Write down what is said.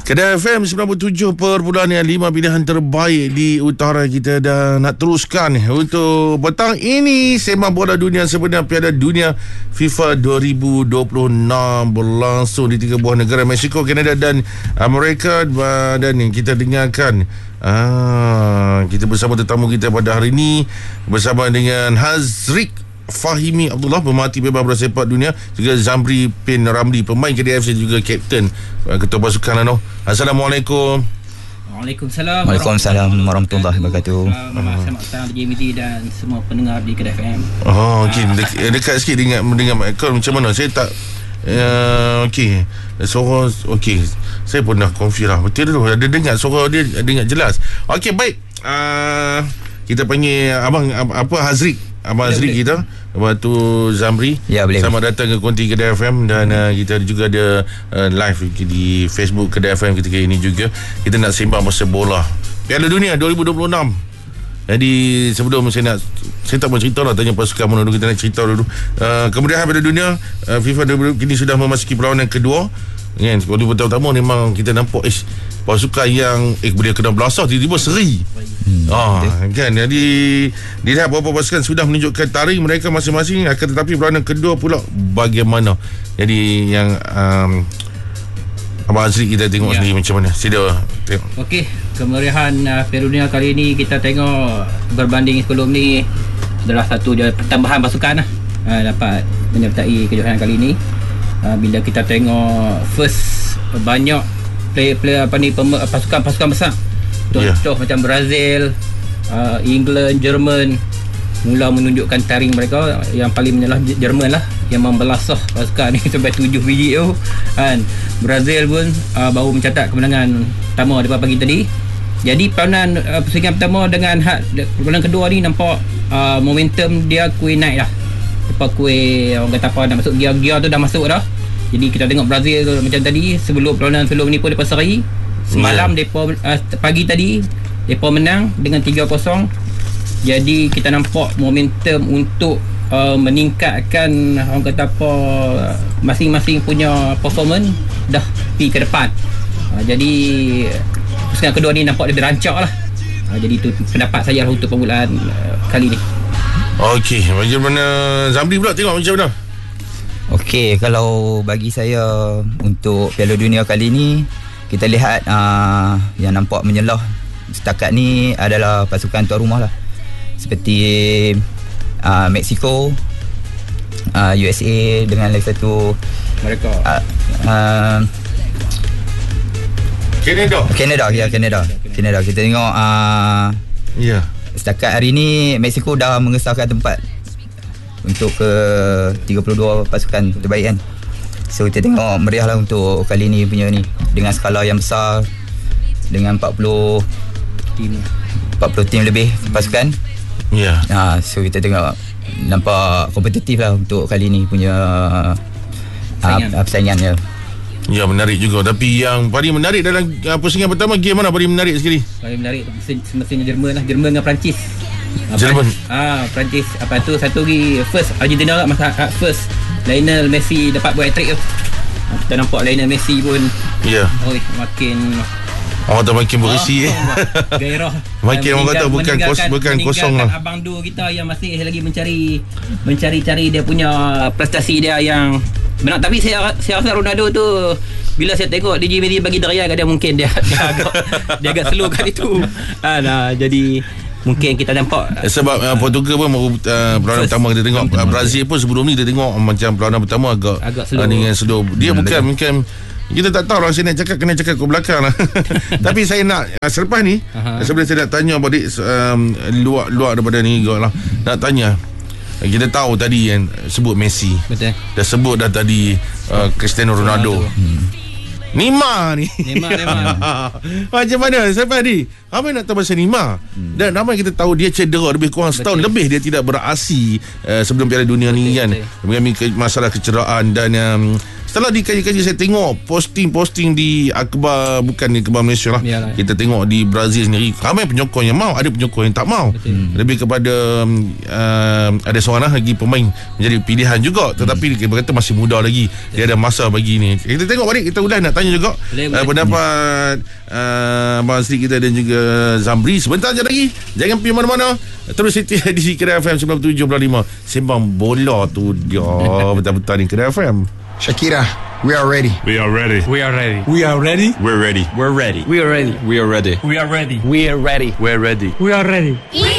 Kedah FM 97.5, pilihan terbaik di utara. Kita dah nak teruskan untuk petang ini sembang bola dunia sebenar Piala Dunia FIFA 2026 berlangsung di 3 buah negara, Mexico, Kanada dan Amerika. Dan kita dengarkan kita bersama tetamu kita pada hari ini bersama dengan Hazriq Fahimi Abdullah, pemerhati bebas bola sepak dunia, juga Zamri bin Ramli, pemain KDFC, juga kapten ketua pasukan. Assalamualaikum. Waalaikumsalam. Waalaikumsalam warahmatullahi wabarakatuh. Selamat datang di JMT dan semua pendengar di Kedah FM. Okey, dekat sikit dengar mikrofon macam mana? Saya tak okey. Suara okey. Saya pun dah confuse lah. Betul tu, ada dengar suara dia, dengar jelas. Okey, baik. Kita panggil abang apa, Hazriq. Abang Hazriq kita, lepas tu Zamri. Ya, boleh. Selamat datang ke Konti Kedah FM. Dan kita juga ada live di Facebook Kedah FM ketika ini juga. Kita nak sembang pasal bola Piala Dunia 2026. Jadi sebelum saya tak mau cerita lah, tanya pasukan mana dulu, kita nak cerita dulu. Kemudian Piala Dunia FIFA 2020 kini sudah memasuki perlawanan kedua. Kan, kalau pertama memang kita nampak pasukan yang boleh kena belasah, tiba-tiba seri. Kan, jadi dilihat beberapa pasukan sudah menunjukkan tarik mereka masing-masing, akan tetapi perlawanan kedua pula bagaimana. Jadi yang Abang Hazriq kita tengok sendiri macam mana. Sila tengok. Okey, kemeriahan Piala Dunia kali ini kita tengok berbanding sebelum ni adalah satu pertambahan pasukan dapat menyertai kejohanan kali ini. Bila kita tengok first banyak player pasukan besar. Contoh macam Brazil, England, Jerman mula menunjukkan taring mereka. Yang paling menyalah Jerman lah, yang membelasah pasukan ni sampai 7 biji tu kan. Brazil pun baru mencatat kemenangan pertama daripada pagi tadi. Jadi peranan persaingan pertama dengan peranan kedua ni nampak momentum dia kuih naik lah. Lepas kuih orang kata apa, dah masuk gear tu dah masuk dah. Jadi kita tengok Brazil tu, macam tadi sebelum perlawanan sebelum ni pun depa seri. Semalam depa pagi tadi depa menang dengan 3-0. Jadi kita nampak momentum untuk meningkatkan orang kata apa, masing-masing punya performance dah pergi ke depan. Jadi pasukan kedua ni nampak lebih rancak lah. Jadi itu pendapat saya lah untuk permulaan kali ni. Okey, bagaimana Zamri pula tengok macam mana? Okey, kalau bagi saya untuk Piala Dunia kali ni, kita lihat yang nampak menyelah setakat ni adalah pasukan tuan rumah lah. Seperti Mexico, USA dengan lagi satu mereka Canada. Kita tengok setakat hari ni Mexico dah mengesahkan tempat untuk ke 32 pasukan terbaik kan. So kita tengok meriah lah untuk kali ni punya ni, dengan skala yang besar, dengan 40 tim lebih pasukan. So kita tengok nampak kompetitif lah untuk kali ni punya persaingan ya. Ya, menarik juga. Tapi yang paling menarik dalam persaingan pertama, game mana paling menarik sekali? Paling menarik semestinya Jerman lah. Jerman dengan Perancis. Perancis. Apa tu satu lagi first Argentina lah, masa first Lionel Messi dapat buat hat-trick tu. Kita nampak Lionel Messi pun makin orang tu makin berisi gairah. Makin orang kata bukan kosong lah. Abang Du kita yang masih lagi mencari dia punya prestasi dia yang benar. Tapi saya rasa Ronaldo tu, bila saya tengok DJ Medi bagi daya kat dia, mungkin dia agak slow kat itu. Jadi mungkin kita nampak sebab Portugal pun perlawanan pertama kita tengok, Brazil pun sebelum ni kita tengok macam perlawanan pertama agak slow. Dengan slow. Dia bukan kita tak tahu lah, saya nak cakap kena cakap ke belakang lah. Tapi saya nak selepas ni sebenarnya saya nak tanya balik luar daripada ni juga lah. Nak tanya, kita tahu tadi yang sebut Messi, betul, dah sebut dah tadi Cristiano Ronaldo. Neymar ni macam mana selepas ni? Apa nak tahu pasal Neymar? Dan ramai kita tahu dia cedera lebih kurang setahun lebih, dia tidak beraksi sebelum Piala Dunia ni kan. Mengalami masalah kecederaan. Dan setelah dikaji-kaji saya tengok posting di akhbar, bukan di akhbar Malaysia lah. Yalah. Kita tengok di Brazil sendiri ramai penyokong yang mau, ada penyokong yang tak mau. Lebih kepada ada seorang lagi pemain menjadi pilihan juga, tetapi dia berkata masih muda lagi, dia ada masa bagi ni. Kita tengok balik, kita ulas nak tanya juga pendapat Abang Sri kita dan juga Zamri sebentar je lagi. Jangan pergi mana-mana, terus setia di Kedah FM 97.5. Sembang bola tu dia betul-betul ni Kedah FM. Shakira, we are ready. We are ready. We are ready. We are ready. We're ready. We're ready. We are ready. We are ready. We are ready. We are ready. We're ready. We are ready. We